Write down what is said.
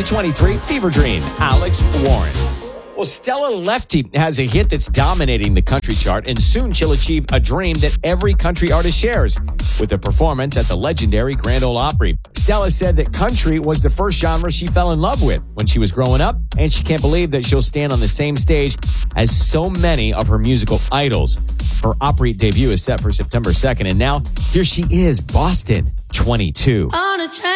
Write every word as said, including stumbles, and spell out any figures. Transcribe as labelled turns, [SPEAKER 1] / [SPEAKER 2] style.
[SPEAKER 1] twenty-three Fever Dream, Alex Warren. Well, Stella Lefty has a hit that's dominating the country chart, and soon she'll achieve a dream that every country artist shares with a performance at the legendary Grand Ole Opry. Stella said that country was the first genre she fell in love with when she was growing up, and she can't believe that she'll stand on the same stage as so many of her musical idols. Her Opry debut is set for September second, and now here she is, Boston twenty-two.
[SPEAKER 2] On a train.